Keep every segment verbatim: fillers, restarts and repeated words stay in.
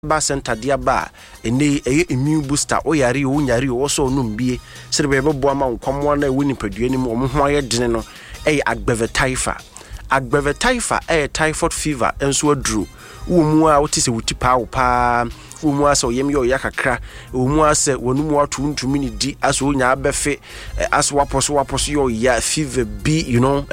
ba center dia ba ene eye immune booster o yare o nyare o so no mbie sire be bebo ama nkwamo na ewu nipadua ni mu ho aye dene no eye agbevetifa agbevetifa eye typhoid fever enso aduru wo mu a wotise wutipa wo pa wo mu asa oyem yo yakakra wo mu asa wonu mu atu ntumi ni di aso onya abefe aso waposo waposo yo ya fever b you know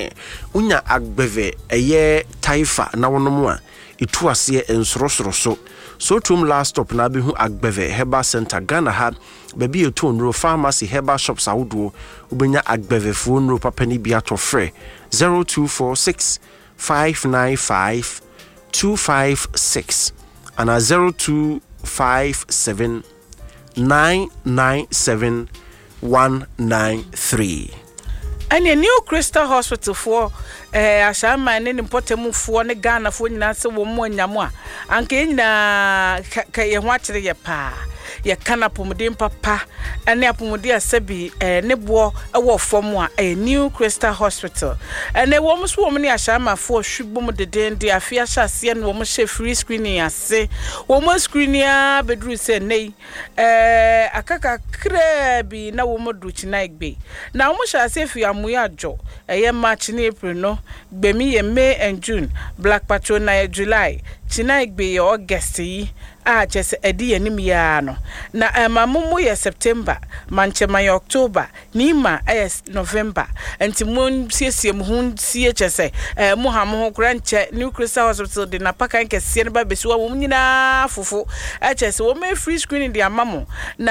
unya agbeve eye typha na wono mu a itu ase ensorosoro so so tum last stop na be hu agbeve herbal center Ghana ha baby eto nro pharmacy herbal shops awodo ubenya agbeve fo nro papa ni bia to frɛ zero two four six five nine five two five six and a zero two five seven nine nine seven one nine three. And a New Crystal Hospital for eh ashama ne impotemu fo ne Ghana fo nyina se wo mo nyamo a anka nyina ka ye ho akere ye pa ye kana pomodin papa ene apomodi asabi eh ne bo e wo fom a eh New Crystal Hospital ene wo mo so wo ne ashama fo hwibom deden de afia hyase ne wo mo she free screening ase wo mo screening a bedru se nei eh akaka kra bi na wo mo du china igbe na wo mo hyase fi amuya ajo eh March ne April no gbemi ye May and June Black Patrol na July china igbe ye August yi a chese edi enim ya no na amamumu ye September manchema ye October nima es November enti mun siesie mu hun sie chese eh mu ha mu kura nche New Crystal Hospital de na paka nke sie ne ba besi wo mu nyina fufu a chese wo me free screening de amamu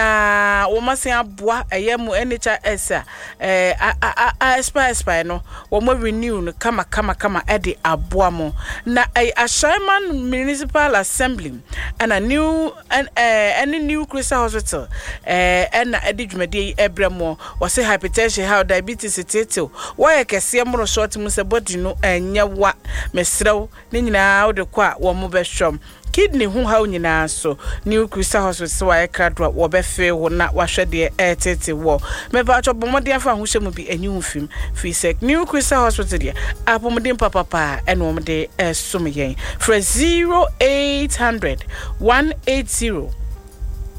na wo masen aboa eye mu N H S eh a a expire expire no wo mo renew no kama kama kama e de aboa mo na ai Ashaiman Municipal Assembly and new and uh, any New Crystal Hospital eh and edi dwumade ebremo was say hypertension how diabetes teteto why kese mo short mu se body no enya wa mesrew ne nyina wo de kwa wo mo behwom kidney hu ha nyina so New Crystal Hospital wa ekradwa wo befe wo na wahwede e tete wo me ba cho bomode afa hu hyemu bi enyu fim fi sek New Crystal Hospital dia apomode papa pa eno mo de esum yen for zero eight hundred one eight zero